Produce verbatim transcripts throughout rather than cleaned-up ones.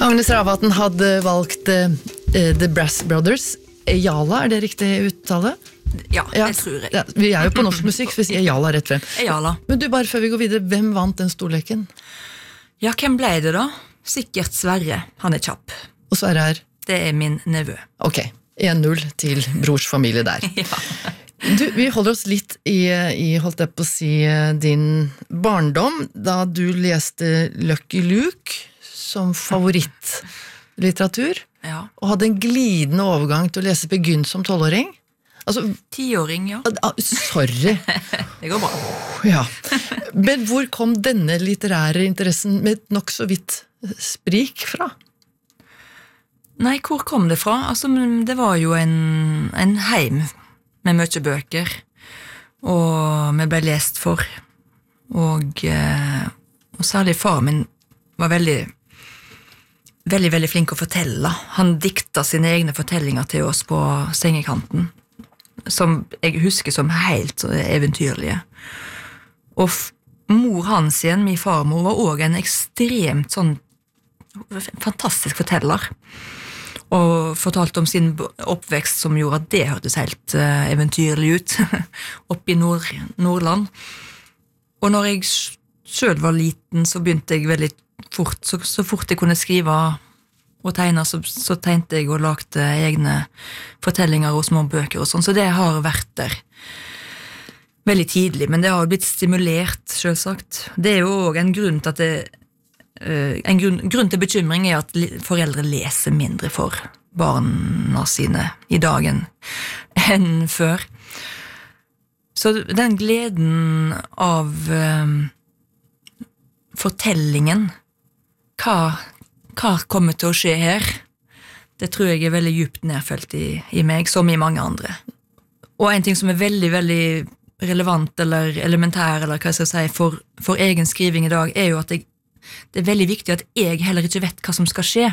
Agnes Ravatn hadde valgt uh, The Brass Brothers. Ejala, er det riktig uttale? Ja, ja, det tror jeg. Ja, vi er jo på norsk musikk, så vi sier Ejala rett frem. Ejala. Men du, bare før vi går videre, hvem vant den storleken? Ja, hvem ble det da? Sikkert Sverre, han er kjapp. Og Sverre er? Det er min nevø. Ok, en null til brors familie der. Ja. Du, vi holder oss litt i, i, holdt jeg på å si, din barndom, da du leste Lucky Luke som favorittlitteratur, ja. Og hadde en glidende overgang til å lese Peer Gynt som tolvåring. Altså, tiåring, ja. Sorry. Det går bra. Ja. Men hvor kom denne litterære interessen med nok så vidt sprik fra? Nei, hvor kom det fra? Altså, det var jo en, en heim med mye bøker, og vi ble lest for, og, og særlig far min var veldig, veldig, veldig flink å fortelle. Han dikta sine egne fortellinger til oss på sengekanten, som jeg husker som helt eventyrlige. Og f- mor hans igjen, min farmor, var også en ekstremt sånn fantastisk forteller, og fortalte om sin oppvekst som gjorde at det hørtes helt uh, eventyrlig ut oppe i Nord- Nordland. Og når jeg selv var liten, så begynte jeg veldig fort, så, så fort jeg kunne skrive og tegne, så, så tegnte jeg og lagde egne fortellinger og små bøker og sånn, så det har vært der veldig tidlig, men det har blitt stimulert, selvsagt. Det er jo også en grunn til at det En grunn, grunn til bekymring er at foreldre leser mindre for barna sine i dagen enn før. Så den gleden av um, fortellingen, hva, hva kommer til å skje her, det tror jeg er veldig djupt nedfølt i, i meg, som i mange andre. Og en ting som er veldig, veldig relevant eller elementær, eller hva jeg skal si, for, for egen skriving i dag, er jo at jeg det er veldig viktig at jeg heller ikke vet hva som skal skje.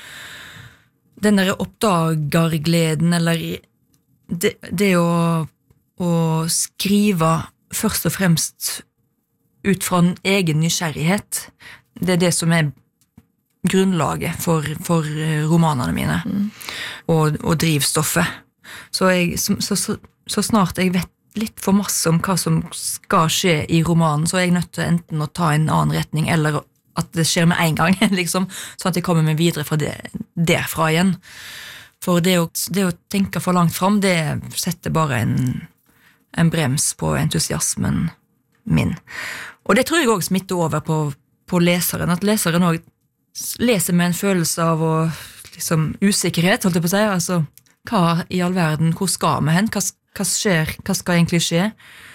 Den der oppdagergleden, eller det, det å, å skrive først og fremst ut fra en egen nysgjerrighet, det er det som er grunnlaget for, for romanene mine, mm. og, og drivstoffet. Så, jeg, så, så, så snart jeg vet litt for masse om hva som skal skje i romanen, så er jeg nødt til enten å ta en annen retning, eller at det skjer med en gang, liksom, sånn at jeg kommer meg videre fra det, derfra igjen. For det å, det å tenke for langt fram, det setter bare en, en brems på entusiasmen min. Og det tror jeg også smitter over på, på leseren, at leseren også leser med en følelse av å, liksom, usikkerhet, holdt jeg på å si, altså, hva i all verden, hvor skal vi hen, hva, hva skjer, hva skal egentlig skje?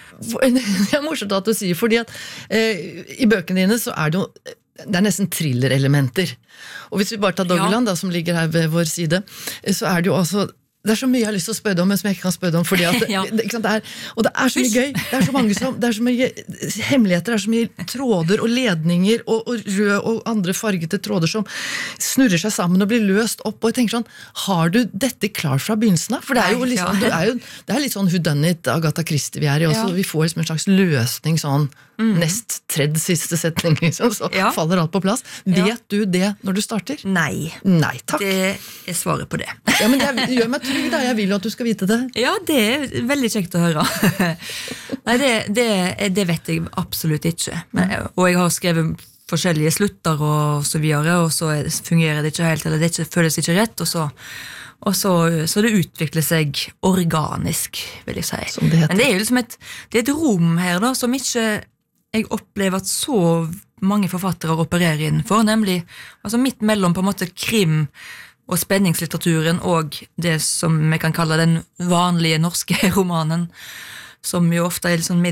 Det er morsomt at du sier, fordi at eh, i bøkene dine så er det jo det er nesten thriller-elementer. Og hvis vi bare tar Doggerland, ja. Da, som ligger her ved vår side, så er det jo altså det er så mye jeg har lyst til å spørre deg om, men som jeg ikke kan spørre deg om, fordi at, ja. det, ikke sant, det er, og det er så mye gøy, det er så mange som, det er så mye hemmeligheter, det er så mye tråder og ledninger, og, og rød og andre fargete tråder som snurrer seg sammen og blir løst opp, og jeg tenker sånn, har du dette klart fra begynnelsen av? For det er jo liksom, det er jo, det er litt sånn whodunit, Agatha Christie vi er i også, ja. Vi får liksom en slags løsning sånn, mm. nest tredje siste setning, liksom, så ja. Faller alt på plass. Vet ja. Du det når du starter? Nei. Nei, takk. Det er svaret på det. Ja, men det gjør meg trygg da, jeg vil jo at du skal vite det. Ja, det er veldig kjekt å høre. Nei, det, det, det vet jeg absolutt ikke. Men, og jeg har skrevet forskjellige slutter og så videre, og så fungerer det ikke helt, eller det ikke, føles ikke rett, og så, og så, så det utvikler seg organisk, vil jeg si. Som det heter. Men det er jo liksom et, det er et rom her da, som ikke jeg opplever at så mange forfattere opererer innenfor, nemlig altså midt mellom på en måte krim og spenningslitteraturen og det som vi kan kalle den vanlige norske romanen, som jo ofte er litt sånn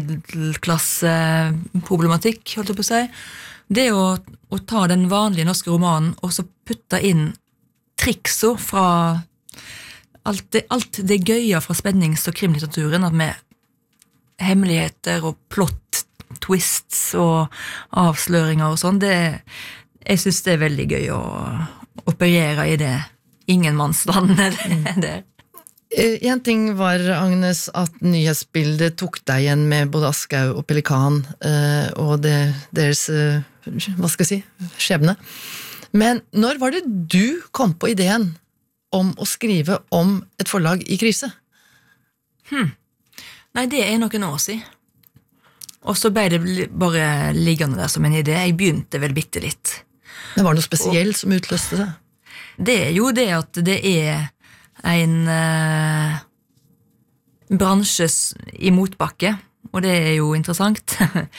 middelklasseproblematikk, holdt jeg på å si. Det å, å ta den vanlige norske romanen og så putte inn trikser fra alt det, alt det gøye fra spennings- og krimlitteraturen, at med hemmeligheter og plott, twists og avsløringer og sånn, det, jeg synes det er veldig gøy å operere i det ingenmannslandet der. En ting var, Agnes, at nyhetsbildet tok deg igjen med både Aschehoug og Pelikan, og det, deres, hva skal jeg si, skjebne. Men når var det du kom på ideen om å skrive om et forlag i krise? Hmm. Nei, det er noen år siden. Og så ble det bare liggende der som en idé. Jeg begynte vel bitte litt. Det var noe spesielt som utløste det? Det er jo det at det er en eh, bransje i motbakke, og det er jo interessant.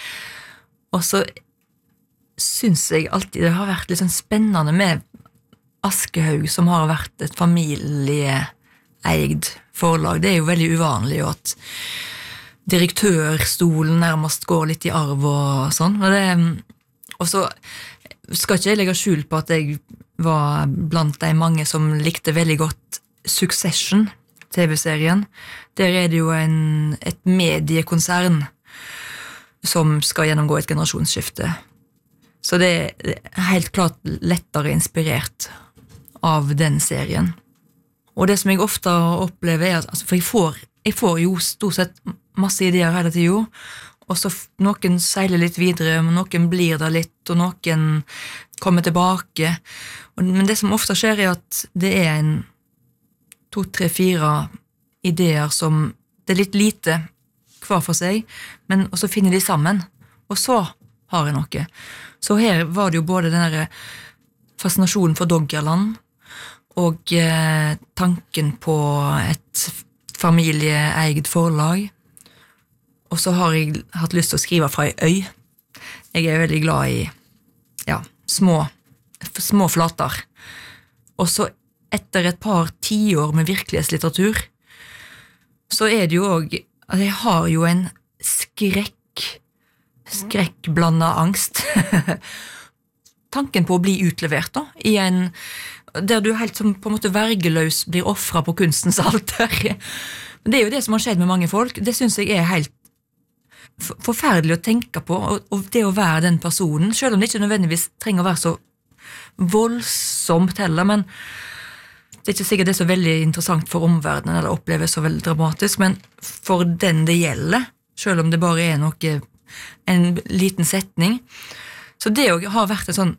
Og så synes jeg alltid det har vært litt sånn spennende med Aschehoug, som har vært et familieeid forlag. Det er jo veldig uvanlig at direktørstolen nærmest går litt i arv og sånn. Og, det, og så skal ikke jeg legge skjul på at jeg var blant de mange som likte veldig godt Succession, T V-serien. Der er det jo en, et mediekonsern som skal gjennomgå et generasjonsskifte. Så det er helt klart lettere inspirert av den serien. Og det som jeg ofte opplever er at, altså, for jeg får, jeg får jo stort sett masse ideer hele tiden, og så noen seiler litt videre, noen blir der litt, og noen kommer tilbake. Men det som ofte skjer er at det er en to, tre, fire ideer som det er litt lite hver for seg, men og så finner de sammen, og så har jeg noe. Så her var det jo både den der fascinasjonen for Doggerland, og eh, tanken på et familieeid forlag. Og så har jeg hatt lyst til å skrive fra ei øy. Jeg er veldig glad i ja, små, små flater. Og så etter et par tiår med virkelighetslitteratur, så er det jo også, altså jeg har jo en skrekk, skrekkblandet angst. Tanken på å bli utlevert da, i en der du helt som på en måte vergeløs blir offret på kunstens alter. Det er jo det som har skjedd med mange folk. Det synes jeg er helt forferdelig å tenke på, og det å være den personen, selv om det ikke nødvendigvis trenger å være så voldsomt heller, men det er ikke sikkert det er så veldig interessant for omverdenen, eller oppleves så veldig dramatisk, men for den det gjelder, selv om det bare er noe, en liten setning, så det har vært en sånn,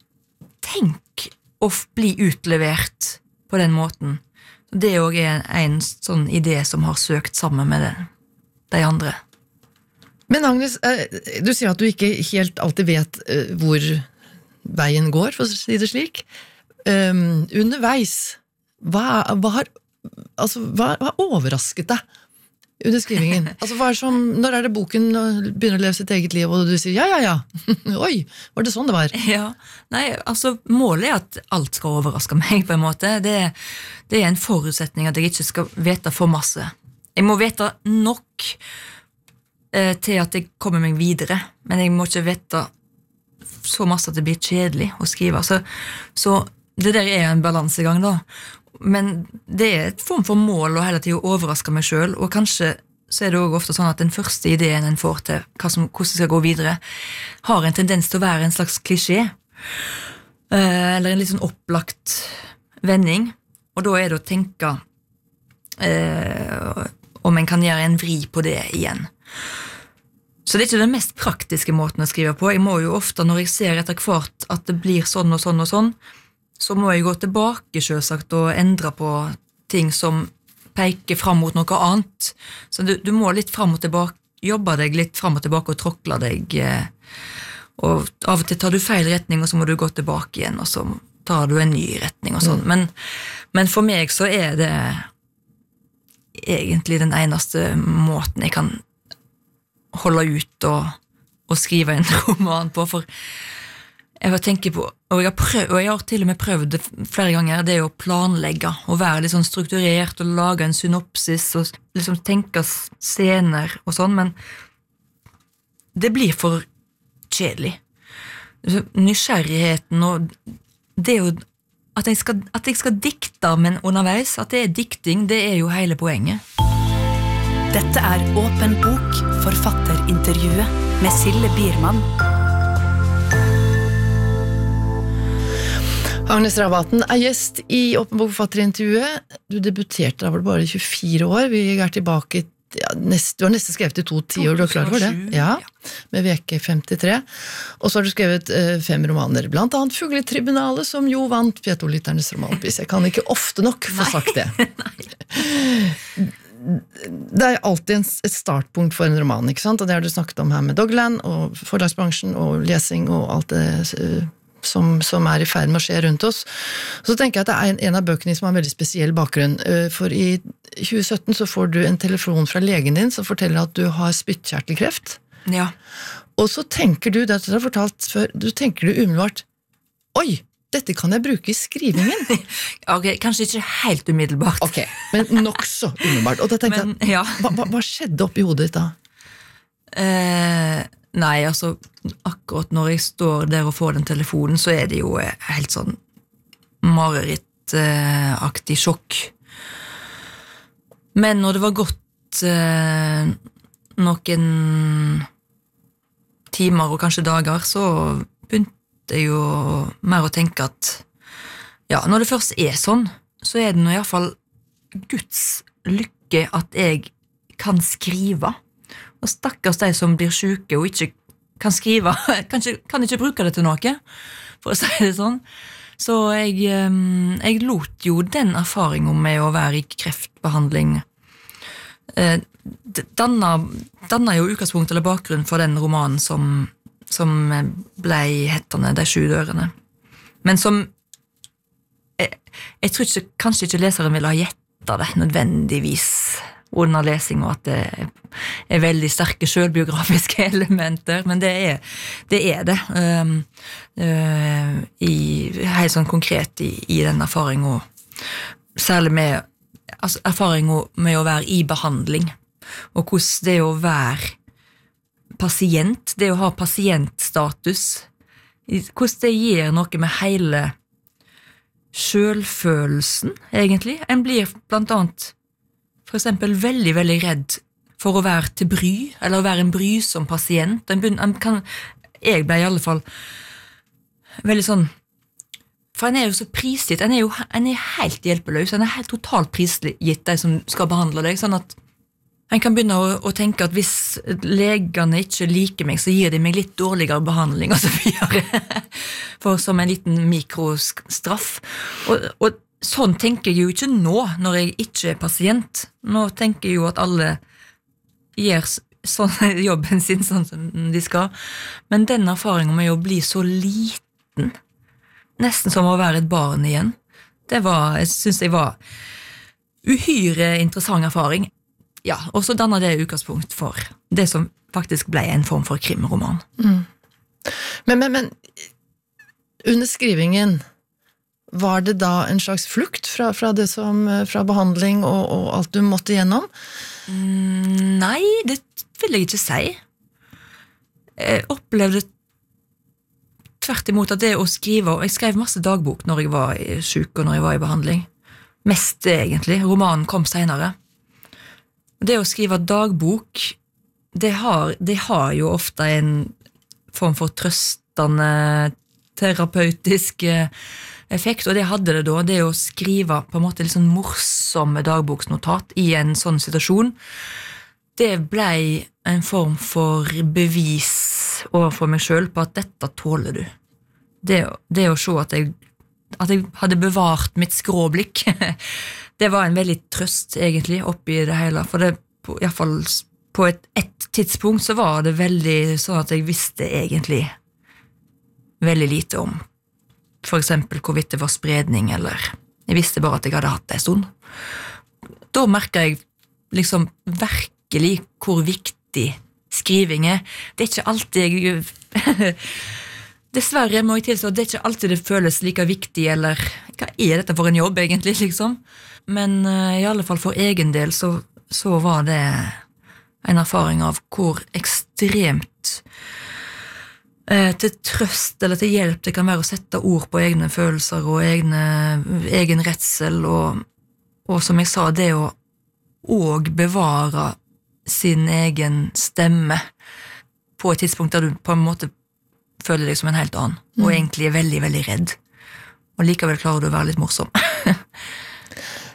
tenk å bli utlevert på den måten. Det er også en, en sånn idé som har søkt sammen med det, de andre. Men Agnes, du sier at du ikke helt alltid vet hvor veien går, for å si det slik. Um, underveis, hva, hva har altså, hva har overrasket deg under skrivingen? Altså, hva er som, når er det boken begynner å leve sitt eget liv, og du sier, ja, ja, ja, oi, var det sånn det var? Ja, nei, altså, målet er at alt skal overraske meg, på en måte. Det, det er en forutsetning at jeg ikke skal vite for masse. Jeg må vite nok eh, til at jeg kommer meg videre, men jeg må ikke vite så masse at det blir kjedelig å skrive. Så, så det der er en balansegang da. Men det er et form for mål å hele tiden overraske meg selv, og kanskje så er det også ofte sånn at den første ideen en får til hva som, hvordan det skal gå videre, har en tendens til å være en slags klisjé, eller en litt sånn opplagt vending, og da er det å tenke eh, om en kan gjøre en vri på det igjen. Så det er ikke den mest praktiske måten å skrive på. Jeg må jo ofte, når jeg ser etter hvert at det blir sånn og sånn og sånn, så må jeg gå tilbake selvsagt og endre på ting som peker frem mot noe annet. Så du, du må litt frem og tilbake, jobbe deg litt frem og tilbake og tråkle deg, og av og til tar du feil retning, og så må du gå tilbake igjen, og så tar du en ny retning og sånn. Men, men for meg så er det egentlig den eneste måten jeg kan holde ut og, og skrive en roman på, for jeg har tenkt på, og jeg har, prøv, og jeg har til og med prøvd det flere ganger, det er å planlegge, og være litt sånn strukturert, og lage en synopsis, og liksom tenke scener og sånn, men det blir for kjedelig. Nysgjerrigheten, og det er jo at jeg skal, at jeg skal dikte, men underveis, at det er dikting, det er jo hele poenget. Dette er Åpen bok, forfatterintervjuet med Sille Biermann. Agnes Rabatten er gjest i Åpen bok forfatterintervjuet. Du debuterte da var det bare tjuefire år. Vi er tilbake ja, nest, du har nesten skrevet i to tiår, du er klar over det? Ja, med veke femtitre. Og så har du skrevet eh, fem romaner, blant annet Fugletribunalet, som jo vant Pietolitternes romanpris. Jeg kan ikke ofte nok få sagt det. Det er alltid en, et startpunkt for en roman, ikke sant? Og det har du snakket om her med Doggerland, og forlagsbransjen, og lesing, og alt det uh, som, som er i ferd med å skje rundt oss. Så tenker jeg at det er en, en av bøkene som har en veldig spesiell bakgrunn. Uh, for i tjue sytten så får du en telefon fra legen din som forteller at du har spyttkjertelkreft. Ja. Og så tenker du, det har jeg fortalt før, du tenker du umiddelbart, oi, dette kan jeg bruke i skrivingen. Ok, kanskje ikke helt umiddelbart. Ok, men nok så umiddelbart. Og da tenkte Men, jeg, ja. hva, hva, hva skjedde oppi hodet ditt da? Eh, nei, altså, akkurat når jeg står der og får den telefonen, så er det jo helt sånn marerittaktig sjokk. Men når det var gått eh, noen timer og kanskje dager, så begynte jeg jo mer å tenke at ja, når det først er sånn, så er det nå i hvert fall Guds lykke at jeg kan skrive. Og stakkars de som blir syke og ikke kan skrive, kan ikke, kan ikke bruke det til noe, for å si det sånn. Så jeg, jeg lot jo den erfaringen med å være i kreftbehandling danna, danna jo utgangspunkt eller bakgrunn for den romanen som, som ble hettende De sju dørene. Men som jeg, jeg tror ikke, kanskje ikke leseren ville ha gjettet det nødvendigvis under lesing, og at det er veldig sterke selvbiografiske elementer, men det er det, er det. Um, uh, i, helt sånn konkret i, i den erfaringen, særlig med altså, erfaringen med å være i behandling, og hvordan det å være pasient, det å ha pasientstatus, hvordan det gjør noe med hele selvfølelsen, egentlig. En blir blant annet for eksempel veldig, veldig redd for å være til bry, eller å være en brysom pasient. En begynner, en kan, jeg ble i alle fall veldig sånn, for en er jo så prisgitt, en er jo en er helt hjelpeløs, en er helt totalt prisgitt de som skal behandle deg, sånn at en kan begynne å, å tenke at hvis legene ikke liker meg, så gir de meg litt dårligere behandling, og så videre, for som en liten mikrostraff. Og, og sånn tenker jeg jo ikke nå, når jeg ikke er pasient. Nå tenker jeg jo at alle gjør sånn, jobben sin sånn som de skal. Men den erfaringen med å bli så liten, nesten som å være et barn igjen, det var, jeg synes jeg var uhyre interessant erfaring. Ja, og så dannet det utgangspunkt for det som faktisk ble en form for krimroman. Mm. Men, men, men under skrivingen, var det da en slags flukt fra, fra det som, fra behandling og, og alt du måtte gjennom? Mm, nei, det vil jeg ikke si. Jeg opplevde tvert imot at det å skrive, og jeg skrev masse dagbok når jeg var syk og når jeg var i behandling. Mest egentlig, romanen kom senere. Det å skrive dagbok, det har, det har jo ofte en form for trøstende, terapeutisk effekt, og det hadde det da, det å skrive på en måte litt sånn morsomme dagboksnotat i en sånn situasjon, det ble en form for bevis overfor meg selv på at dette tåler du. Det, det å se at jeg, at jeg hadde bevart mitt skråblikk, det var en veldig trøst egentlig oppi det hele, for det, på, i hvert fall på et, et tidspunkt så var det veldig sånn at jeg visste egentlig veldig lite om for eksempel hvorvidt det var spredning, eller jeg visste bare at jeg hadde hatt det en stund. Da merket jeg liksom virkelig hvor viktig skriving er. Det er ikke alltid jeg dessverre må jeg tilstå at det er ikke alltid det føles like viktig, eller hva er dette for en jobb egentlig, liksom? Men uh, i alle fall for egen del så, så var det en erfaring av hvor ekstremt uh, til trøst eller til hjelp det kan være å sette ord på egne følelser og egne, egen redsel, og, og som jeg sa, det å og bevare sin egen stemme på et tidspunkt der du på en måte føler deg som en helt annen, og egentlig er veldig, veldig redd. Og likevel klarer du å være litt morsom.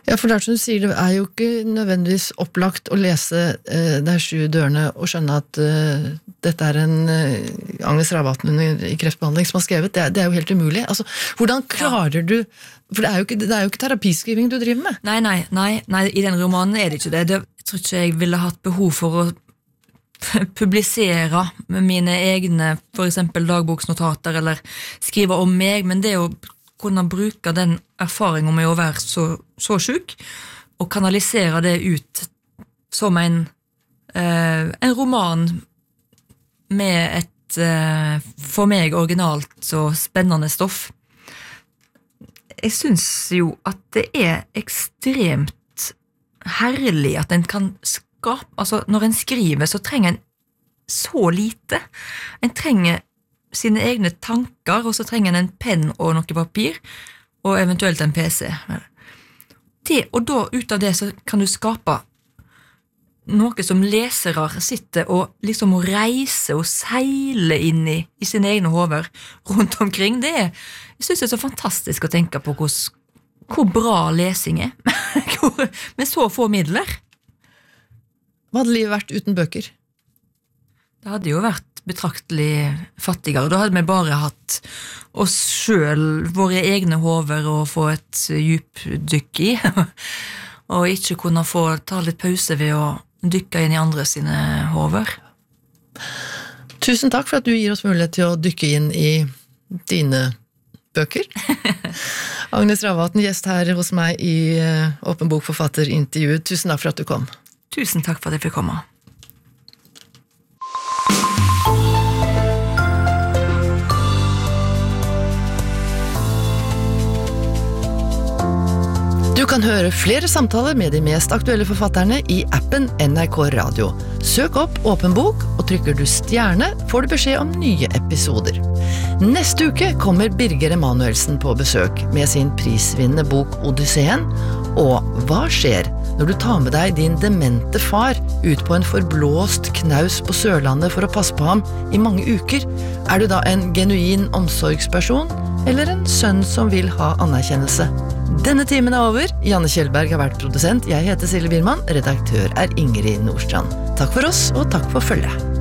Ja, for det er som du sier, det er jo ikke nødvendigvis opplagt å lese uh, de sju dørene og skjønne at uh, dette er en uh, Agnes Ravatn under i kreftbehandling som har skrevet. Det er, det er jo helt umulig. Altså, hvordan klarer ja. du, for det er, jo ikke, det er jo ikke terapiskriving du driver med. Nei, nei, nei, nei, i den romanen er det ikke det. det jeg tror ikke jeg ville hatt behov for å publisere mine egne, for eksempel dagboksnotater, eller skrive om meg, men det å kunne bruke den erfaringen med å være så, så syk, og kanalisere det ut som en, eh, en roman med et eh, for meg originalt og spennende stoff. Jeg synes jo at det er ekstremt herlig at en kan skape, altså når en skriver så trenger en så lite. En trenger sine egne tanker, og så trenger en en penn og noe papir, og eventuelt en P C. Det, og da ut av det så kan du skape noe som lesere sitter og liksom og reiser og seiler inn i, i sine egne hover rundt omkring. Det er, jeg synes det er så fantastisk å tenke på hvor, hvor bra lesing er, med så få midler. Hva hadde livet vært uten bøker? Det hadde jo vært betraktelig fattigere. Da hadde vi bare hatt oss selv, våre egne hover, og få et djupdykk i, og ikke kunne få ta litt pause ved å dykke inn i andre sine hover. Tusen takk for at du gir oss mulighet til å dykke inn i dine bøker. Agnes Ravatn, gjest her hos meg i Åpen bok forfatterintervju. Tusen takk for at du kom. Tusen takk for at jeg fikk komme. Du kan høre flere samtaler med de mest aktuelle forfatterne i appen N R K Radio. Søk opp Åpen bok, og trykker du stjerne, får du beskjed om nye episoder. Neste uke kommer Birger Emanuelsen på besøk med sin prisvinnende bok Odysseen. Og hva skjer når du tar med deg din demente far ut på en forblåst knaus på Sørlandet for å passe på ham i mange uker? Er du da en genuin omsorgsperson, eller en sønn som vil ha anerkjennelse? Denne timen er over. Janne Kjellberg har vært produsent. Jeg heter Silje Biermann. Redaktør er Ingrid Nordstrand. Takk for oss, og takk for følget.